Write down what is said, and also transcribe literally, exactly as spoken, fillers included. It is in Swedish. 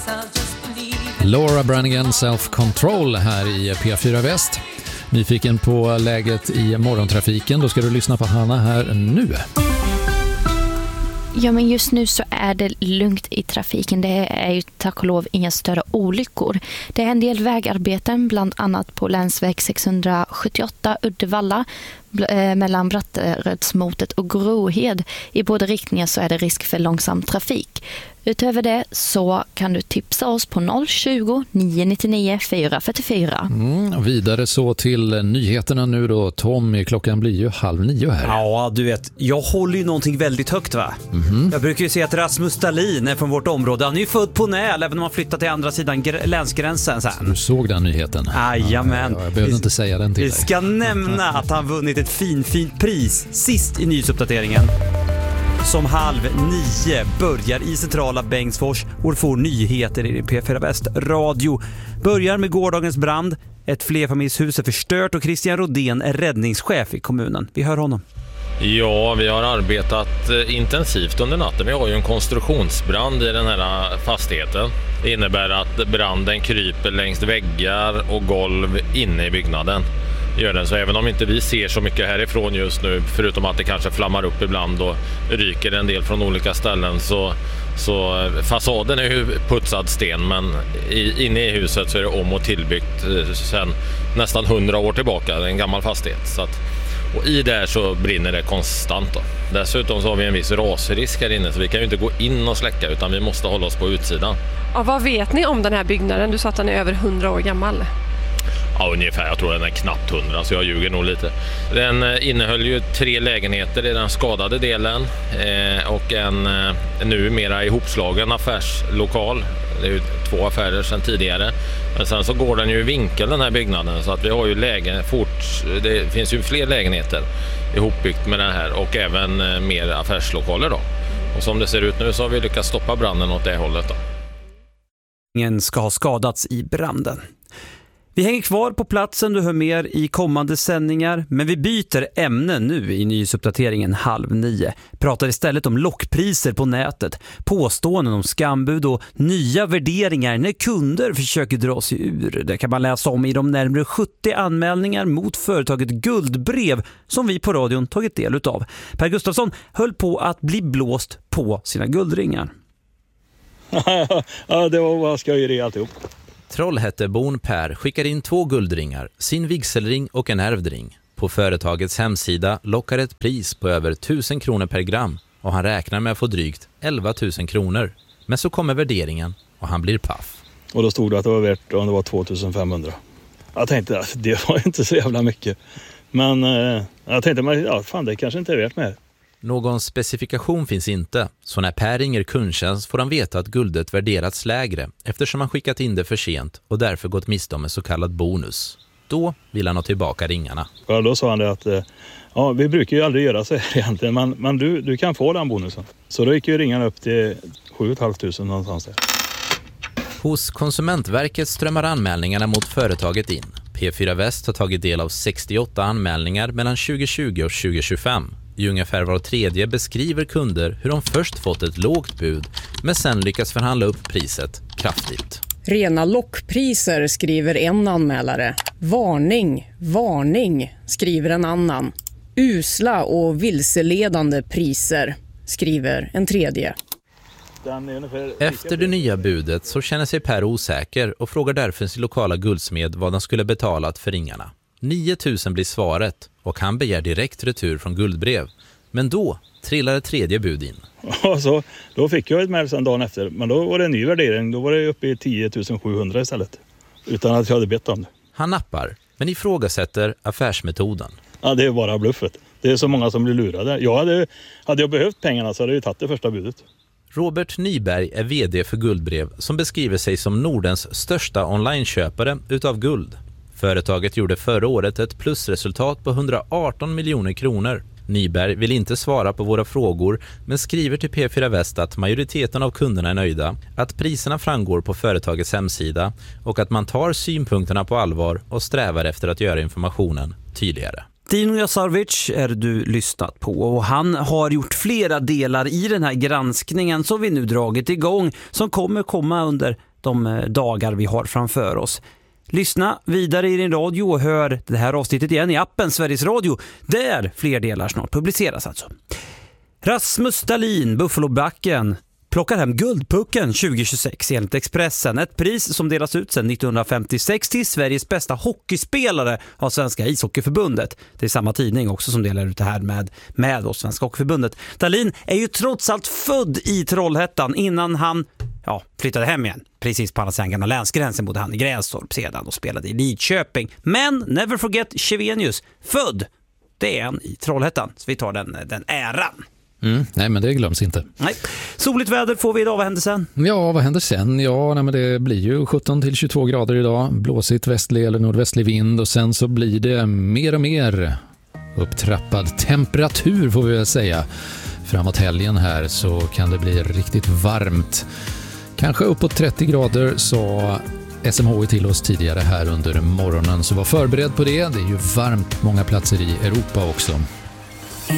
Laura Branigan, Self-Control här i P fyra Väst. Nyfiken på läget i morgontrafiken, då ska du lyssna på Hanna här nu. Ja, men just nu så är det lugnt i trafiken. Det är ju tack och lov inga större olyckor. Det är en del vägarbeten, bland annat på länsväg sexhundrasjuttioåtta Uddevalla eh, mellan Bratterödsmotet och Grohed. I båda riktningar så är det risk för långsam trafik. Utöver det så kan du tipsa oss på noll tjugo, nio nittionio, fyra fyrtiofyra. Mm, vidare så till nyheterna nu då. Tom, klockan blir ju halv nio här. Ja, du vet, jag håller ju någonting väldigt högt, va? Mm-hmm. Jag brukar ju säga att Rasmus Dahlin är från vårt område. Han är ju född på Näl, även om han flyttat till andra sidan gr- länsgränsen sen. Så du såg den nyheten? Jajamän. Ja, jag behövde vi, inte säga den till vi dig. Vi ska nämna att han vunnit ett fin, fint pris sist i nyhetsuppdateringen. Som halv nio börjar i centrala Bengtsfors och får nyheter i P fyra Väst radio. Börjar med gårdagens brand. Ett flerfamiljshus är förstört och Christian Rodén är räddningschef i kommunen. Vi hör honom. Ja, vi har arbetat intensivt under natten. Vi har ju en konstruktionsbrand i den här fastigheten. Det innebär att branden kryper längs väggar och golv inne i byggnaden. Gör den. Så även om inte vi ser så mycket härifrån just nu, förutom att det kanske flammar upp ibland och ryker en del från olika ställen, så, så fasaden är ju putsad sten, men i, inne i huset så är det om- och tillbyggt sedan nästan hundra år tillbaka. Det är en gammal fastighet. Så att, och i där så brinner det konstant då. Dessutom så har vi en viss rasrisk här inne, så vi kan ju inte gå in och släcka, utan vi måste hålla oss på utsidan. Ja, vad vet ni om den här byggnaden? Du sa att den är över hundra år gammal. Ja, ungefär. Jag tror den är knappt hundra, så jag ljuger nog lite. Den innehöll ju tre lägenheter i den skadade delen eh, och en eh, numera ihopslagen affärslokal. Det är ju två affärer sedan tidigare. Men sen så går den ju i vinkel, den här byggnaden, så att vi har ju lägen fort. Det finns ju fler lägenheter ihopbyggt med den här och även eh, mer affärslokaler då. Och som det ser ut nu så har vi lyckats stoppa branden åt det hållet då. Ingen ska ha skadats i branden. Vi hänger kvar på platsen, du hör mer i kommande sändningar, men vi byter ämne nu i nyhetsuppdateringen halv nio. Pratar istället om lockpriser på nätet, påståenden om skambud och nya värderingar när kunder försöker dra sig ur. Det kan man läsa om i de närmare sjuttio anmälningar mot företaget Guldbrev som vi på radion tagit del utav. Per Gustafsson höll på att bli blåst på sina guldringar. Ja, det var vad ska jag göra alltihop. Trollhättebon Per skickar in två guldringar, sin vigselring och en ärvdring. På företagets hemsida lockar ett pris på över tusen kronor per gram och han räknar med att få drygt elva tusen kronor. Men så kommer värderingen och han blir paff. Och då stod det att det var värt om det var tvåtusen-femhundra. Jag tänkte att det var inte så jävla mycket. Men eh, jag tänkte, ja, fan, det kanske inte är värt mer. Någon specifikation finns inte, så när Per ringer kundtjänst får han veta att guldet värderats lägre eftersom han skickat in det för sent och därför gått miste om en så kallad bonus. Då vill han ha tillbaka ringarna. Ja, då sa han det att ja, vi brukar ju aldrig göra så här egentligen, men, men du, du kan få den bonusen. Så då gick ju ringarna upp till sju tusen femhundra någonstans där. Hos Konsumentverket strömmar anmälningarna mot företaget in. P fyra Väst har tagit del av sextioåtta anmälningar mellan tjugo tjugo och tjugo tjugofem. I ungefär var tredje beskriver kunder hur de först fått ett lågt bud men sen lyckas förhandla upp priset kraftigt. Rena lockpriser, skriver en anmälare. Varning, varning, skriver en annan. Usla och vilseledande priser, skriver en tredje. Efter det nya budet så känner sig Per osäker och frågar därför sin lokala guldsmed vad han skulle betalat för ringarna. nio tusen blir svaret och han begär direkt retur från Guldbrev. Men då trillar ett tredje bud in. Ja, så, då fick jag ett mejl sen dagen efter. Men då var det en ny värdering. Då var det uppe i tio tusen sjuhundra istället. Utan att jag hade bett om det. Han nappar, men ifrågasätter affärsmetoden. Ja, det är bara bluffet. Det är så många som blir lurade. Jag hade, hade jag behövt pengarna så hade jag tagit det första budet. Robert Nyberg är vd för Guldbrev som beskriver sig som Nordens största onlineköpare utav guld. Företaget gjorde förra året ett plusresultat på hundraarton miljoner kronor. Nyberg vill inte svara på våra frågor men skriver till P fyra Väst att majoriteten av kunderna är nöjda, att priserna framgår på företagets hemsida och att man tar synpunkterna på allvar och strävar efter att göra informationen tydligare. Dino Jasarvic är du lyssnat på och han har gjort flera delar i den här granskningen som vi nu dragit igång som kommer komma under de dagar vi har framför oss. Lyssna vidare i din radio och hör det här avsnittet igen i appen Sveriges Radio, där fler delar snart publiceras alltså. Rasmus Dahlin, Buffalobacken, plockar hem Guldpucken tjugo tjugosex enligt Expressen. Ett pris som delas ut sedan nittonhundrafemtiosex till Sveriges bästa hockeyspelare av Svenska ishockeyförbundet. Det är samma tidning också som delar ut det här med, med oss, Svenska hockeyförbundet. Dahlin är ju trots allt född i Trollhättan innan han ja, flyttade hem igen. Precis på andra sidan gamla länsgränsen bodde han i Gränstorp sedan och spelade i Lidköping. Men never forget Chevenius, född, det är han i Trollhättan. Så vi tar den, den äran. Mm, nej, men det glöms inte. Nej. Soligt väder får vi idag, vad händer sen? Ja, vad händer sen? Ja, nej, men det blir ju sjutton till tjugotvå grader idag. Blåsigt västlig eller nordvästlig vind och sen så blir det mer och mer upptrappad temperatur får vi väl säga. Framåt helgen här så kan det bli riktigt varmt. Kanske uppåt trettio grader sa S M H I till oss tidigare här under morgonen. Så var förberedd på det. Det är ju varmt på många platser i Europa också.